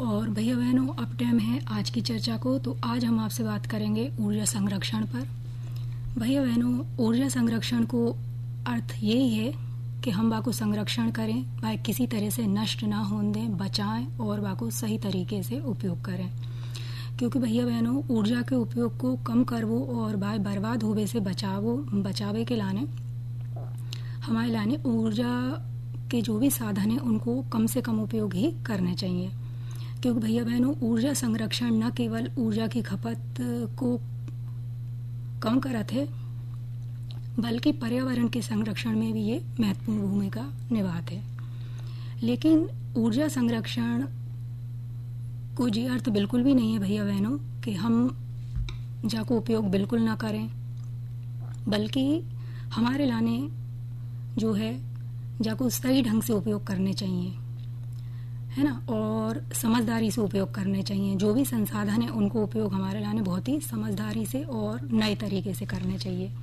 और भैया बहनों, अब टाइम है आज की चर्चा को। तो आज हम आपसे बात करेंगे ऊर्जा संरक्षण पर। भैया बहनों, ऊर्जा संरक्षण को अर्थ यही है कि हम वाको संरक्षण करें, वह किसी तरह से नष्ट ना होने दें, बचाएं और वाको सही तरीके से उपयोग करें। क्योंकि भैया बहनों, ऊर्जा के उपयोग को कम करवो और वह बर्बाद होवे से बचावे के लाने हमारे लाने ऊर्जा के जो भी साधन हैं उनको कम से कम उपयोग ही करने चाहिए। क्योंकि भैया बहनों, ऊर्जा संरक्षण न केवल ऊर्जा की खपत को कम करत है, बल्कि पर्यावरण के संरक्षण में भी ये महत्वपूर्ण भूमिका निभाते हैं। लेकिन ऊर्जा संरक्षण को ये अर्थ बिल्कुल भी नहीं है भैया बहनों कि हम जाको उपयोग बिल्कुल ना करें, बल्कि हमारे लाने जो है जाको सही ढंग से उपयोग करने चाहिए, है ना, और समझदारी से उपयोग करने चाहिए। जो भी संसाधन है उनको उपयोग हमारे लाने बहुत ही समझदारी से और नए तरीके से करने चाहिए।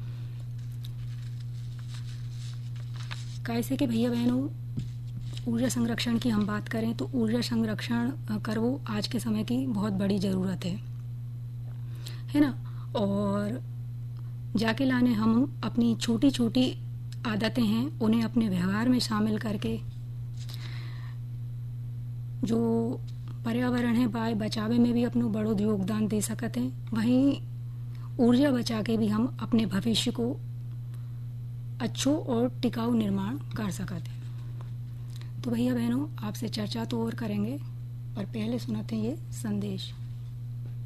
कैसे कि भैया बहनों, ऊर्जा संरक्षण की हम बात करें तो ऊर्जा संरक्षण करवो आज के समय की बहुत बड़ी ज़रूरत है ना। और जाके लाने हम अपनी छोटी छोटी आदतें हैं उन्हें अपने व्यवहार में शामिल करके जो पर्यावरण है बाय बचावे में भी अपनो बड़ो योगदान दे सकते हैं। वहीं ऊर्जा बचा के भी हम अपने भविष्य को अच्छो और टिकाऊ निर्माण कर सकते हैं। तो भैया बहनों, आपसे चर्चा तो और करेंगे, पर पहले सुनाते हैं ये संदेश।